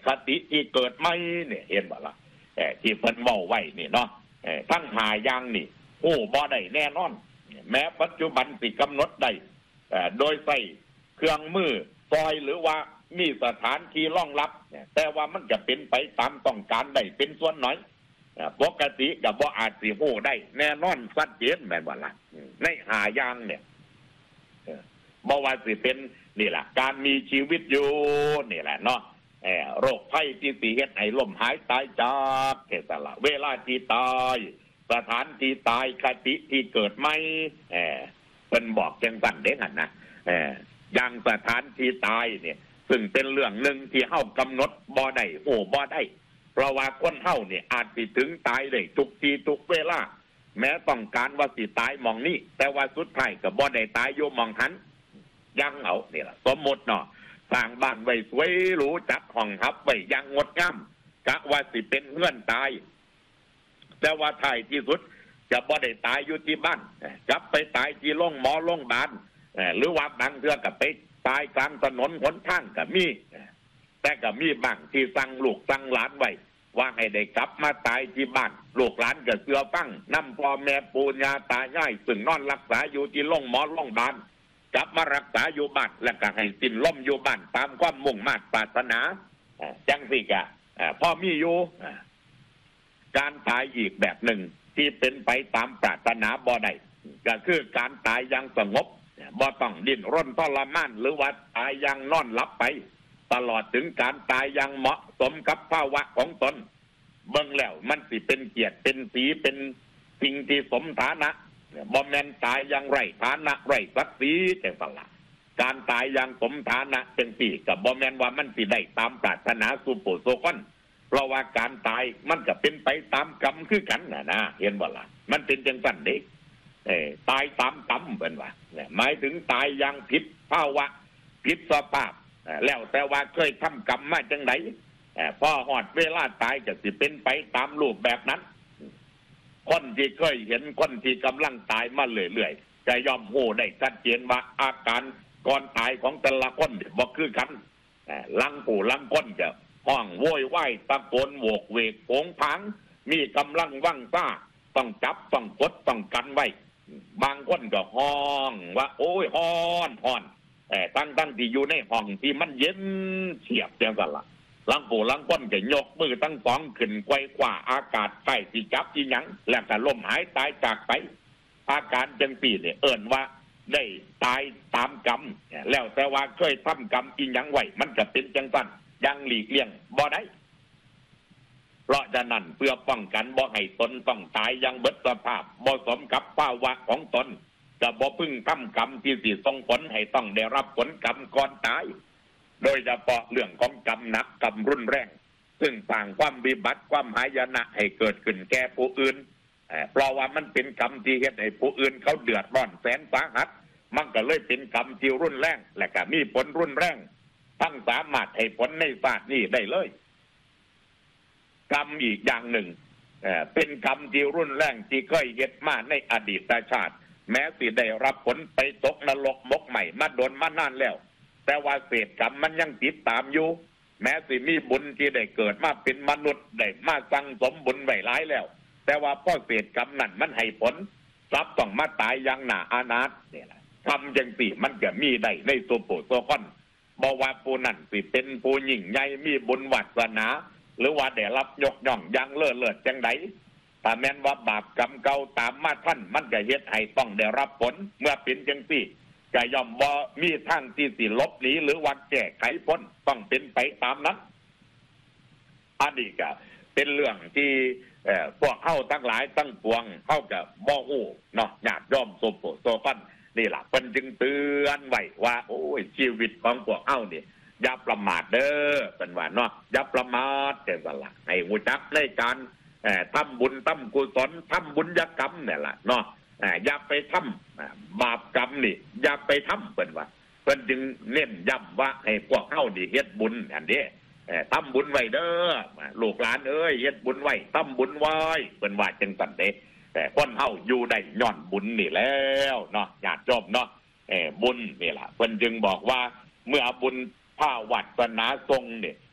คติที่เกิดไม่เนี่ยเห็นบ่ล่ะที่เพิ่นเว้าไว้นี่เนาะทั้งหาอย่างนี่โอ้บ่ได้แน่นอนแม้ปัจจุบันสิกำหนดได้โดยใส่เครื่องมือซอยหรือว่ามีสถานที่รองรับแต่ว่ามันจะเป็นไปตามต้องการได้เป็นส่วนน้อยปกติก็บ่อาจสิโหได้แน่นอนชัดเจนแม่นบ่ล่ะในหาอย่างเนี่ยบ่ว่าสิเป็นนี่ล่ะการมีชีวิตอยู่นี่แหละเนาะโรคภัยที่สิเฮ็ดให้ล้มหายตายจากแค่นั้นล่ะเวลาที่ตายสถานที่ตายคติที่เกิดใหม่เพิ่นบอกจังซั่นเด้หั่นนะอย่างสถานที่ตายเนี่ยซึ่งเป็นเรื่องนึงที่เฮากำหนดบ่ได้โอ้บ่ได้เพราะว่าคนเฮาเนี่ยอาจสิถึงตายได้ทุกทีทุกเวลาแม้ต้องการว่าสิตายหม่องนี้แต่ว่าสุดท้ายก็บ่ได้ตายอยู่หม่องหันยังเอานี่ล่ะสมมุติเนาะสร้างบ้านไว้สวยหรูจัดห้องรับไว้อย่างงดงามกะว่าสิเป็นเฮือนตายแต่ว่าท้ายที่สุดจะบ่ได้ตายอยู่ที่บ้านกลับไปตายที่โรงพยาบาลหรือว่าบางเทื่อก็ไปตายกลางถนนหนทางก็มีแต่ก็มีบางที่สั่งลูกสั่งหลานไว้ว่าให้ได้กลับมาตายที่บ้านลูกหลานก็เชื่อฟังนำพ่อแม่ปู่ย่าตายายซึ่งนอนรักษาอยู่ที่โรงพยาบาลกลับมารักษาอยู่บ้านแล้วก็ให้สิ้นลมอยู่บ้านตามความมุ่งมั่นปรารถนาจังสิกะพอมีอยู่การตายอีกแบบหนึ่งที่เป็นไปตามปรารถนาบ่ได้ก็คือการตายอย่างสงบบ่ต้องดิ้นรนทรมานหรือว่าตายอย่างนอนหลับไปตลอดถึงการตายอย่างเหมาะสมกับภาวะของตนเบิ่งแล้วมันสิเป็นเกียรติเป็นสีเป็นสิ่งที่สมฐานะบ่แม่นตายอย่างไร้ฐานะไร้ศักดิ์ศรีจังซั่นล่ะการตายอย่างสมฐานะจังซี่ก็บ่แม่นว่ามันสิได้ตามปรารถนาสู่ผู้โสกอนเพราะว่าการตายมันก็เป็นไปตามกรรมคือกันนะเห็นบ่ล่ะมันเป็นจังซั่นเด้ตายตามกรรมเพิ่นว่าหมายถึงตายอย่างผิดภาวะผิดสภาพแล้วแต่ว่าเคยทำกรรมมาจังไดพอฮอดเวลาตายก็สิเป็นไปตามรูปแบบนั้นคนที่เคยเห็นคนที่กำลังตายมาเรื่อยๆจะย่อมโหได้ชัดเจนว่าอาการก่อนตายของแต่ละคนบ่คือกันลังปู่ลังคนจะห้องโวยวายตะโกนโวกเวกโผงผางมีกำลังวั่งซ่าต้องจับต้องกดต้องกันไว้บางคนก็ห้องว่าโอ้ยฮ้อนตั้งที่อยู่ในห้องที่มันเย็นเฉียบจังซั่นล่ะลังปู่ลังคนก็ยกมือทั้งสองขึ้นไกวกว่าอากาศใกล้สิจับอีหยังแล้วก็ล้มหายตายจากไปอาการจังซี่เนี่ยเอิ้นว่าได้ตายตามกรรมแล้วแต่ว่าเคยทำกรรมอีหยังไว้มันก็เป็นจังซั่นยังหลีกเลี่ยงบ่ได้เพราะฉะนั้นเพื่อป้องกันบ่ให้ตนต้องตายอย่างเบิดสภาพบ่สมกับภาวะของตนจะบ่พึ่งทำกรรมที่สิส่งผลให้ต้องได้รับผลกรรมก่อนตายโดยเฉพาะเรื่องของกรรมหนักกรรมรุนแรงซึ่งสร้างความวิบัติความหายนะให้เกิดขึ้นแก่ผู้อื่นเพราะว่ามันเป็นกรรมที่เฮ็ดให้ผู้อื่นเขาเดือดร้อนแสนสาหัสมันก็เลยเป็นกรรมที่รุนแรงและก็มีผลรุนแรงทั้งสามารถให้ผลในชาตินี้ได้เลยกรรมอีกอย่างหนึ่งเป็นกรรมที่รุนแรงที่เคยเฮ็ดมาในอดีตชาติแม้สิได้รับผลไปตกนรกมกใหม่มาโดนมานานแล้วแต่ว่าเศษกรรมมันยังติดตามอยู่แม้สิมีบุญที่ได้เกิดมาเป็นมนุษย์ได้มาสั่งสมบุญไว้หลายแล้วแต่ว่าพอเศษกรรมนั้นมันให้ผลรับต้องมาตายอย่างหน้าอานาถนี่แหละทำจังสิมันก็มีได้ในตัวโปตัวคนบ่ว่าผู้นั้นสิเป็นผู้ยิ่งใหญ่มีบุญวาสนาหรือว่าได้รับยกย่องอย่างเลิศจังไดถ้าแม้นว่าบาปกรรมเก่าตามมาท่านมันก็เฮ็ดให้ต้องได้รับผลเมื่อเป็นจังซี่ก็ย่อมบ่มีทางที่สิลบหนีหรือว่าแก้ไขพ้นต้องเป็นไปตามนั้นอันนี้ก็เป็นเรื่องที่พวกเฮาทั้งหลายทั้งปวงเฮาก็บ่ฮู้เนาะญาติโยมโซฟันนี่ล่ะเพิ่นจึงเตือนไว้ว่าโอ้ยชีวิตของพวกเฮานี่อย่าประมาทเด้อเป็นว่าเนาะอย่าประมาทจังซั่นล่ะให้รู้จักในการทำบุญทำกุศลทำบุญกรรมนี่ล่ะเนาะอย่าไปทำบาปกรรมนี่อย่าไปทำเป็นว่าเพิ่นจึงเน้นย้ำว่าให้พวกเฮานี่เฮ็ดบุญอันนี้ทำบุญไว้เด้อลูกหลานเอ้ยเฮ็ดบุญไว้ทำบุญไว้เพิ่นว่าจังซั่นเด้แต่คนเฮาอยู่ได้ย้อนบุญนี่แล้วเนาะญาติโยมเนาะบุญนี่ล่ะเพิ่นจึงบอกว่าเมื่อบุญพาวาสนาทรงเนี่ย